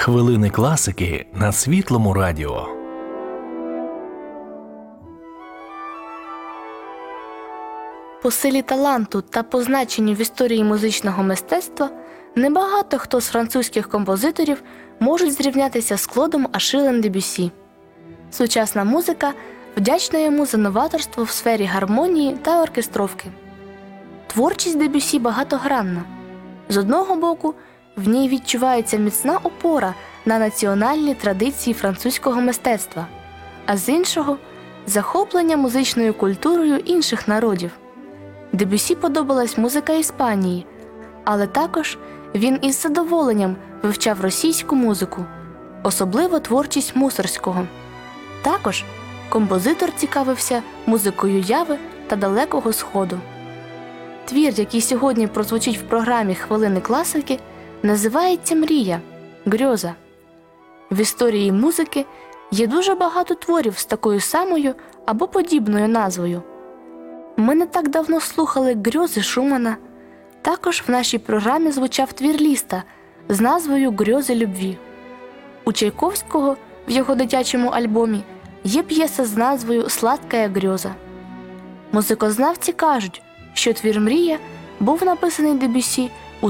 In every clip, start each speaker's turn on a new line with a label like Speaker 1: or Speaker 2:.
Speaker 1: Хвилини класики на Світлому радіо.
Speaker 2: По силі таланту та по значенню в історії музичного мистецтва небагато хто з французьких композиторів можуть зрівнятися з Клодом Ашилем Дебюссі. Сучасна музика вдячна йому за новаторство в сфері гармонії та оркестровки. Творчість Дебюссі багатогранна. З одного боку, в ній відчувається міцна опора на національні традиції французького мистецтва, а з іншого – захоплення музичною культурою інших народів. Дебюссі подобалась музика Іспанії, але також він із задоволенням вивчав російську музику, особливо творчість Мусорського. Також композитор цікавився музикою Яви та Далекого Сходу. Твір, який сьогодні прозвучить в програмі «Хвилини класики», називається «Мрія» – «Грьоза». В історії музики є дуже багато творів з такою самою або подібною назвою. Ми не так давно слухали «Грьози» Шумана. Також в нашій програмі звучав твір Ліста з назвою «Грьози любві». У Чайковського в його дитячому альбомі є п'єса з назвою «Сладкая грьоза». Музикознавці кажуть, що твір «Мрія» був написаний Дебюссі у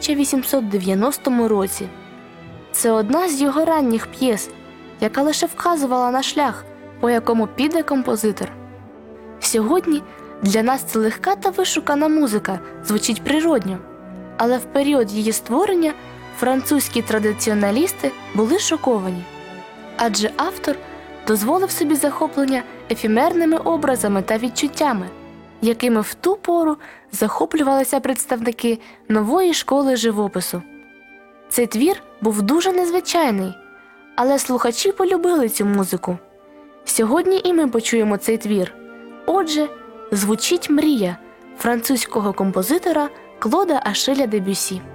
Speaker 2: 1890 році. Це одна з його ранніх п'єс, яка лише вказувала на шлях, по якому піде композитор. Сьогодні для нас це легка та вишукана музика, звучить природньо. Але в період її створення французькі традиціоналісти були шоковані. Адже автор дозволив собі захоплення ефемерними образами та відчуттями, якими в ту пору захоплювалися представники нової школи живопису. Цей твір був дуже незвичайний, але слухачі полюбили цю музику. Сьогодні і ми почуємо цей твір. Отже, звучить «Мрія» французького композитора Клода Ашиля Дебюссі.